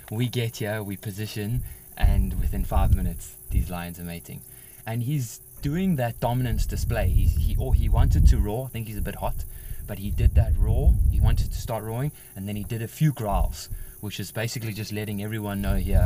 We get here, we position, and within 5 minutes, these lions are mating. And he's doing that dominance display. He wanted to roar. I think he's a bit hot, but he did that roar. He wanted to start roaring, and then he did a few growls, which is basically just letting everyone know here